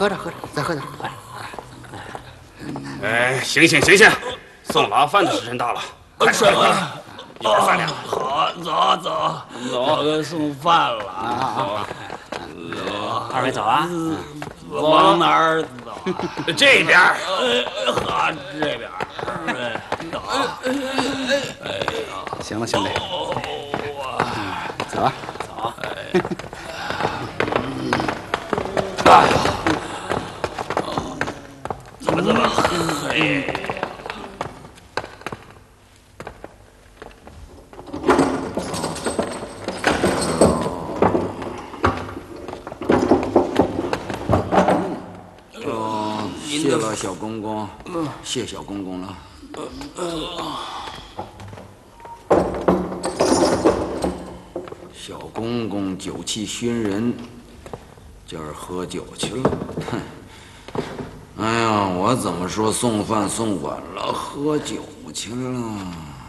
喝着，再喝点。 哎，醒，送牢饭的时辰到了，快点，一会儿饭凉。 好，走，要送饭了啊！ 二位走啊。 往哪儿走？ 这边。 好，这边。走。 行了，兄弟，走啊。 哎呀，怎么黑？ 谢了，小公公，谢小公公了。小公公酒气熏人，今儿喝酒去了。哼！哎呀，我怎么说送饭送晚了，喝酒去了？